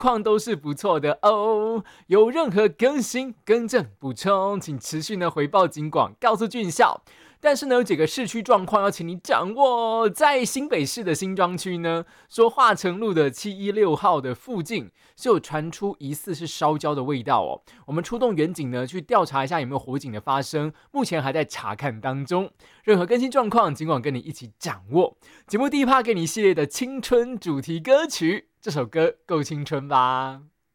况都是不错的哦。有任何更新、更正、补充，请持续回报警广，告诉俊孝。但是呢，有几个市区状况要请你掌握。在新北市的新庄区呢，说化成路的716号的附近是有传出疑似是烧焦的味道哦。我们出动员警呢去调查一下有没有火警的发生，目前还在查看当中。任何更新状况，尽管跟你一起掌握。节目第一趴给你一系列的青春主题歌曲，这首歌够青春吧？